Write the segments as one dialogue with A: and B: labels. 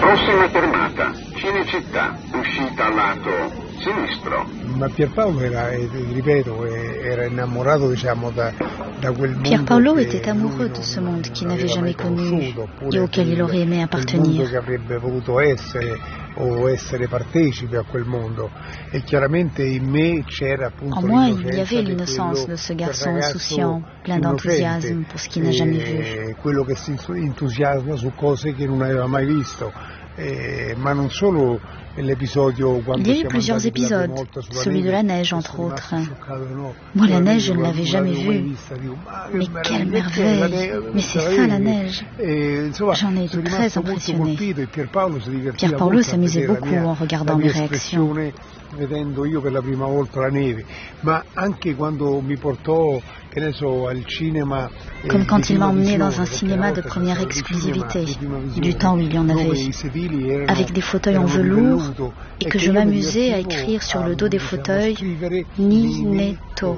A: Prossima fermata, Cinecittà, uscita al lato sinistro.
B: Ma Pierpaolo era innamorato, diciamo, da quel mondo.
C: Pierre Paolo était amoureux de ce monde qu'il n'avait jamais connu et auquel il aurait aimé appartenir.
B: Che avrebbe voluto essere o essere partecipe a quel mondo. E chiaramente in me c'era appunto
C: en moi, il y avait l'innocence de ce garçon insouciant, plein d'enthousiasme pour ce qu'il n'a jamais vu.
B: Quello che si entusiasma su cose che non aveva mai visto. Ma non solo l'episodio quando
C: il y a eu plusieurs épisodes, celui de la neige entre autres. Moi la neige je ne l'avais jamais vue, mais quelle merveille, mais c'est ça la neige. J'en ai été très impressionné. Pierre Paolo s'amusait beaucoup en regardant mes réactions.
B: Vedendo io per la prima volta la neve, ma anche quando mi portò, che ne so, al cinema.
C: Comme quand il m'a emmené dans un cinéma de première exclusivité, du temps où il y en avait, avec des fauteuils en velours, et que je m'amusais à écrire sur le dos des fauteuils Ninetto.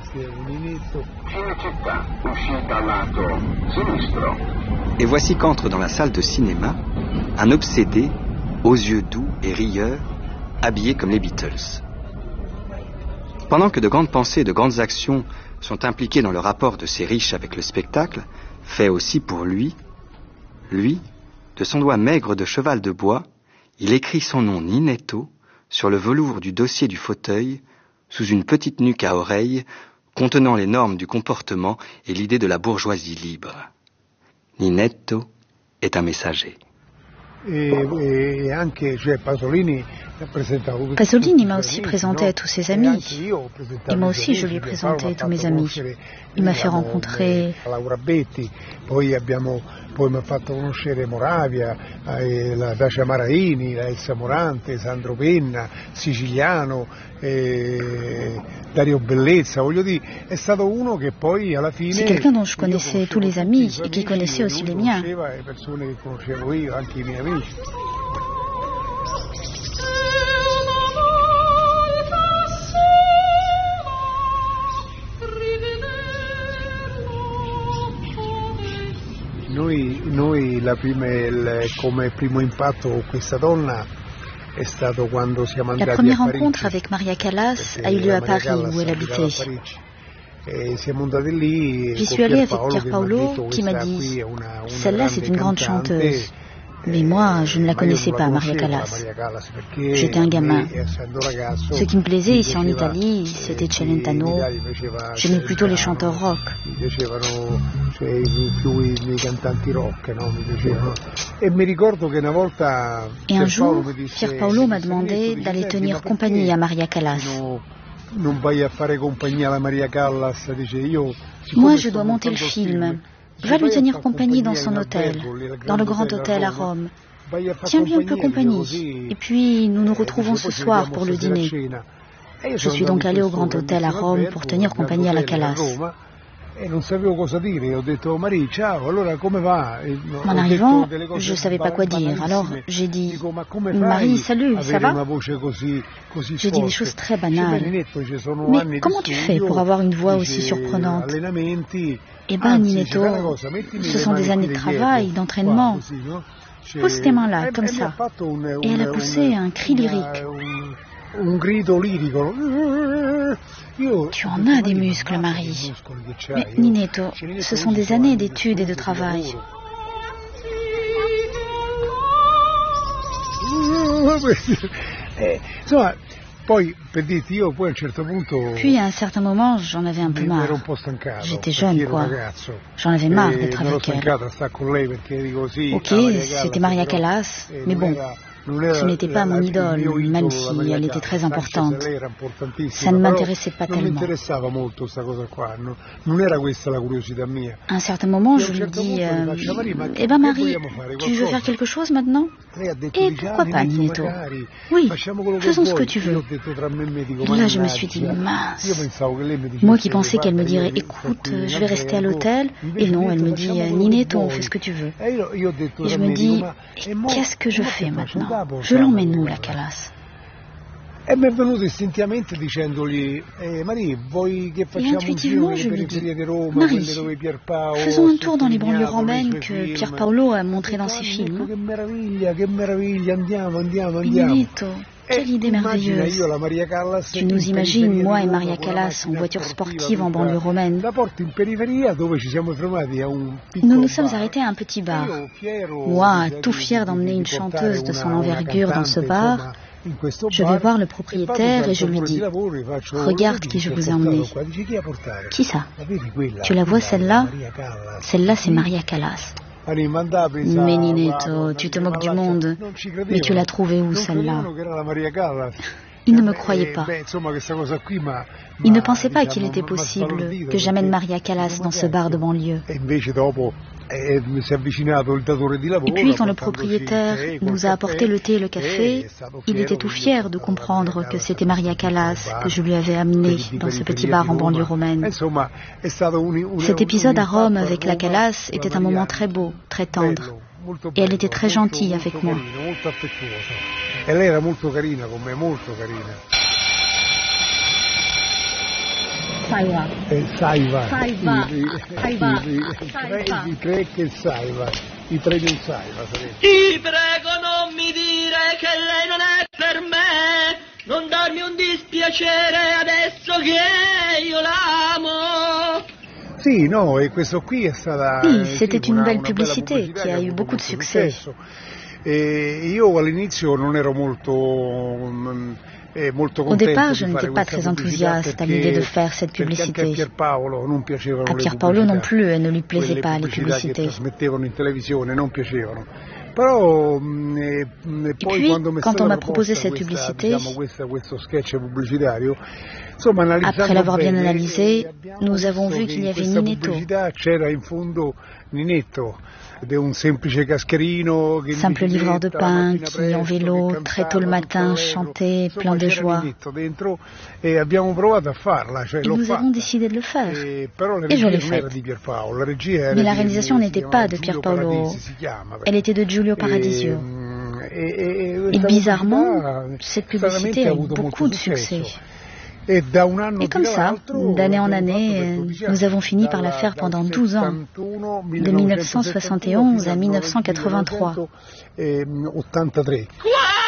D: Et voici qu'entre dans la salle de cinéma un obsédé, aux yeux doux et rieurs, habillé comme les Beatles. Pendant que de grandes pensées et de grandes actions sont impliquées dans le rapport de ces riches avec le spectacle, fait aussi pour lui, de son doigt maigre de cheval de bois, il écrit son nom Ninetto sur le velours du dossier du fauteuil, sous une petite nuque à oreille, contenant les normes du comportement et l'idée de la bourgeoisie libre. Ninetto est un messager.
B: Et anche, cioè
C: Pasolini m'a aussi présenté à tous ses amis. Et moi aussi, je lui ai présenté tous mes amis. Il m'a fait rencontrer
B: Laura Betti, poi mi ha fatto conoscere Moravia, la Dacia Maraini, la Elsa Morante, Sandro Penna, Siciliano, Dario Bellezza, voglio dire, è stato uno che poi alla fine.
C: C'est quelqu'un dont je connaissais tous les amis et qui connaissait aussi les miens.
B: Le persone che conoscevo io, anche i miei amici. Noi come primo impatto con questa donna è stato quando siamo andati
C: a Parigi. La première rencontre avec Maria Callas a eu lieu à Paris, où elle habitait. J'y suis allée avec Pier Paolo qui m'a dit « Celle-là, c'est une grande chanteuse ». Mais moi, je ne la connaissais pas, Maria Callas. J'étais un gamin. Ce qui me plaisait ici en Italie, c'était Celentano. J'aimais plutôt les chanteurs rock. Et un jour, Pier Paolo m'a demandé d'aller tenir compagnie à Maria Callas. Moi, je dois monter le film. Va lui tenir compagnie dans son hôtel, dans le Grand Hôtel à Rome. Tiens-lui un peu compagnie. Et puis, nous nous retrouvons ce soir pour le dîner. Je suis donc allé au Grand Hôtel à Rome pour tenir compagnie à la Callas. En arrivant, je ne savais pas quoi dire. Alors, j'ai dit « Marie, salut, ça va ?» J'ai dit des choses très banales. Mais comment tu fais pour avoir une voix aussi surprenante ? Eh bien, Ninetto, ce sont des années de travail, d'entraînement. Pose tes mains là, comme ça. Et elle a poussé un cri lyrique. Tu en as des muscles, Marie. Mais Ninetto, ce sont des années d'études et de travail. Puis à un certain moment, j'en avais un peu marre. J'étais jeune, quoi. J'en avais marre d'être avec elle. Ok, c'était Maria Callas, mais bon, ce n'était pas mon idole, même si elle était très importante. Ça ne m'intéressait pas tellement. À un certain moment, je lui dis eh ben Marie, tu veux faire quelque chose maintenant? Et pourquoi pas, Ninetto? Oui, faisons ce que tu veux. Et là, je me suis dit, mince. Moi qui pensais qu'elle me dirait, écoute, je vais rester à l'hôtel. Et non, elle me dit, Ninetto, on fait ce que tu veux. Et je me dis, qu'est-ce que je fais maintenant? Je l'emmène où, la Callas?
B: E mi è venuto istintivamente dicendogli, Marie, vuoi che facciamo un giro nelle periferie di Roma, quelle dove Pierpaolo...
C: Faisons un tour dans les banlieues romaines que Pier Paolo a montré dans ses films.
B: Che meraviglia, andiamo.
C: Benito, quelle idée merveilleuse. Tu nous imagines, moi et Maria Callas, en voiture sportive en banlieue romaine. Nous nous sommes arrêtés à un petit bar. Moi, tout fier d'emmener une chanteuse de son envergure dans ce bar, je vais voir le propriétaire et je lui dis « Regarde qui je vous ai emmené. » « Qui ça ? Tu la vois celle-là ? Celle-là, c'est Maria Callas. » « Mais Ninetto, tu te moques du monde. Mais tu l'as trouvée où, celle-là ?» Il ne me croyait pas. Il ne pensait pas qu'il était possible que j'amène Maria Callas dans ce bar de banlieue. Et puis, quand le propriétaire nous a apporté le thé et le café, il était tout fier de comprendre que c'était Maria Callas que je lui avais amenée dans ce petit bar en banlieue romaine. Cet épisode à Rome avec la Callas était un moment très beau, très tendre. Et elle était très gentille avec moi.
B: Saiva. I treni in Saiva.
E: Ti prego non mi dire che lei non è per me, non darmi un dispiacere adesso che io l'amo.
B: Sì, no, e questo qui è stata...
C: Sì, c'était une belle publicité qui a eu beaucoup de succès.
B: E io all'inizio non ero molto
C: Au départ, je n'étais pas très enthousiaste à l'idée de faire cette publicité. À Pier Paolo non plus, elle ne lui plaisait pas les publicités. Et puis, quand on m'a proposé cette publicité, après l'avoir bien analysé, nous avons vu qu'il y avait Ninetto. Simple livreur de pain qui, en vélo, très tôt le matin, chantait plein de joie. Et nous avons décidé de le faire. Et je l'ai fait. Mais la réalisation n'était pas de Pier Paolo, elle était de Giulio Paradisio. Et bizarrement, cette publicité a eu beaucoup de succès. Et comme ça, d'année en année, nous avons fini par la faire pendant 12 ans, de 1971 à 1983.